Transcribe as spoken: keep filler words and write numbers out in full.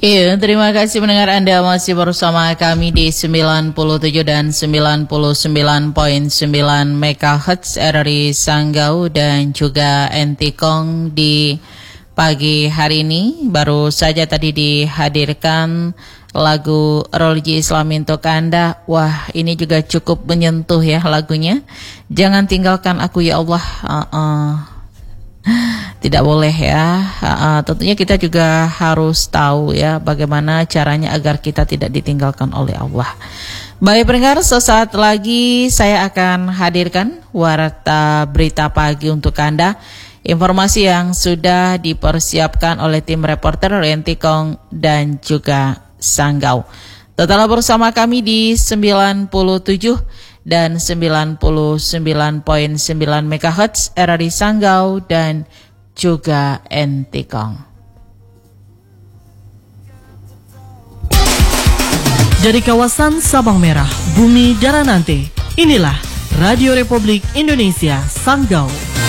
Iya, terima kasih pendengar Anda masih bersama kami di sembilan puluh tujuh dan sembilan puluh sembilan koma sembilan megahertz R R I Sanggau dan juga Entikong di pagi hari ini. Baru saja tadi dihadirkan lagu religi Islam untuk Anda. Wah, ini juga cukup menyentuh ya lagunya. Jangan tinggalkan aku ya Allah. Uh-uh. Tidak boleh ya. Uh, tentunya kita juga harus tahu ya bagaimana caranya agar kita tidak ditinggalkan oleh Allah. Baik pendengar, sesaat lagi saya akan hadirkan warta berita pagi untuk Anda. Informasi yang sudah dipersiapkan oleh tim reporter Entikong dan juga Sanggau. Tetaplah bersama kami di sembilan puluh tujuh dan sembilan puluh sembilan koma sembilan megahertz R R I Sanggau dan juga Entikong. Dari kawasan Sabang Merah, Bumi Daranante, inilah Radio Republik Indonesia Sanggau.